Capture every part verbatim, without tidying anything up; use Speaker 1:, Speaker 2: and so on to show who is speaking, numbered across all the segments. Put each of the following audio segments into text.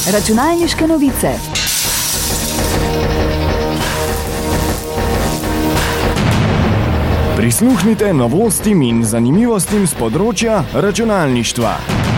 Speaker 1: Računalniške novice.
Speaker 2: Prisluhnite novostim in zanimivostim z področja računalništva.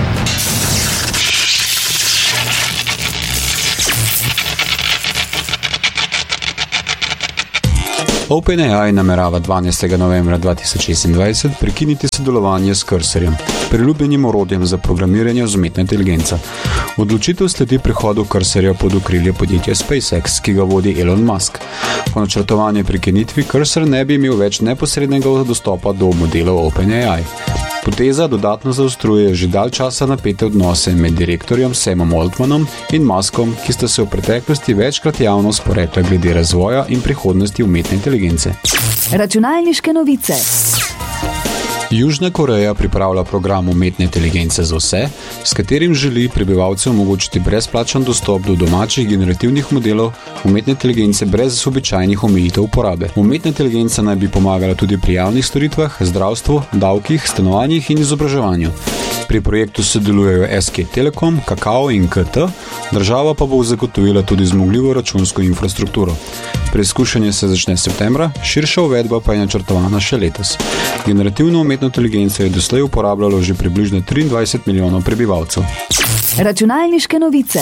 Speaker 3: OpenAI namerava dvanajstega novembra dva tisoč šestindvajset prekiniti sodelovanje s Cursorjem, priljubljenim orodjem za programiranje z umetno inteligenco. Odločitev sledi prehodu Cursorja pod okrilje podjetja SpaceX, ki ga vodi Elon Musk. Po načrtovani prekinitvi Cursor ne bi imel več neposrednega dostopa do modelov OpenAI. Poteza dodatno zaostruje že dalj časa napete odnose med direktorjem Samom Altmanom in Muskom, ki sta se v preteklosti večkrat javno sporekla glede razvoja in prihodnosti umetne inteligence.
Speaker 1: Računalniške novice.
Speaker 3: Južna Koreja pripravlja program umetne inteligence za vse, s katerim želi prebivalcem omogočiti brezplačen dostop do domačih generativnih modelov umetne inteligence brez običajnih omejitev uporabe. Umetna inteligenca naj bi pomagala tudi pri javnih storitvah, zdravstvu, davkih, stanovanjih in izobraževanju. Pri projektu sodelujejo S K Telekom, Kakao in K T, država pa bo zagotovila tudi zmogljivo računsko infrastrukturo. Preizkušanje se začne septembra, širša uvedba pa je načrtovana še letos. Generativno umetno inteligenco je doslej uporabljalo že približno triindvajset milijonov prebivalcev.
Speaker 1: Računalniške novice.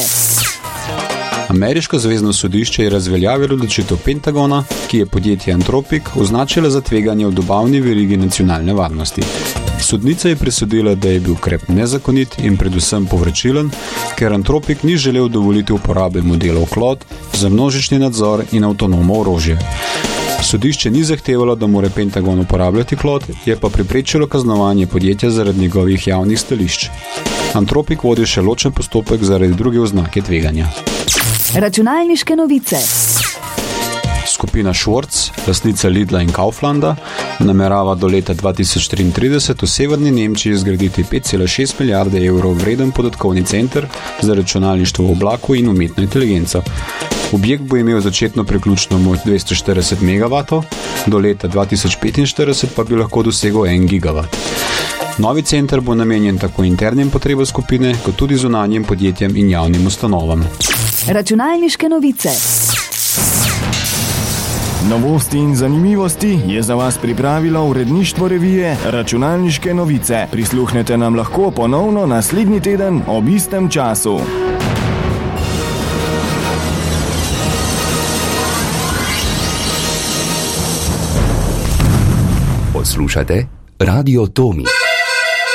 Speaker 3: Ameriško zvezno sodišče je razveljavilo odločitev Pentagona, ki je podjetje Anthropic označila za tveganje v dobavni verigi nacionalne varnosti. Sodnica je presodila, da je bil ukrep nezakonit in predvsem povračilen, ker Anthropic ni želel dovoliti uporabe modelov Claude za množični nadzor in avtonomno orožje. Sodišče ni zahtevalo, da mora Pentagon uporabljati Claude, je pa preprečilo kaznovanje podjetja zaradi njegovih javnih stališč. Anthropic vodi še ločen postopek zaradi druge oznake tveganja.
Speaker 1: Računalniške novice.
Speaker 3: Skupina Schwarz, lastnica Lidla in Kauflanda, namerava do leta dva tisoč triintrideset v severni Nemčiji zgraditi pet cela šest milijarde evrov vreden podatkovni center za računalništvo v oblaku in umetno inteligenco. Objekt bo imel začetno priključno moč dvesto štirideset megavatov, do leta dva tisoč petinštirideset pa bi lahko dosegel en gigavat. Novi center bo namenjen tako internim potrebam skupine, kot tudi zunanjim podjetjem in javnim ustanovam.
Speaker 1: Računalniške novice.
Speaker 2: Novosti in zanimivosti je za vas pripravilo uredništvo revije Računalniške novice. Prisluhnete nam lahko ponovno naslednji teden ob istem času.
Speaker 4: Poslušate Radio Tomi.